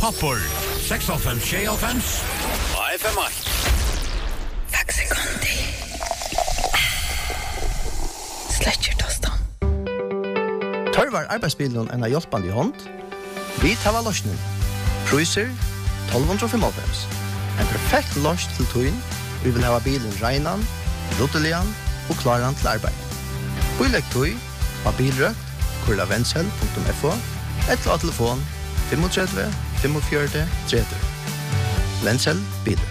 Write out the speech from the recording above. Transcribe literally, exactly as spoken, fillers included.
Knoppur. seks fem seks fem og F M åtta. Faxi Conti. Sletcher tostan. Tørvar arbeidsbilen en av hjelpende i hånd. Vi tar løsningen. Cruiser tolv fem fem. En perfekt løs til tøyen. Vi vil ha bilen regnan, lotelian og klaran til arbeid. Bilegg tøy av bilrøkt, kurla vensel punktum f o, et av telefon tre fem fem fire tre tre. Vensel biler.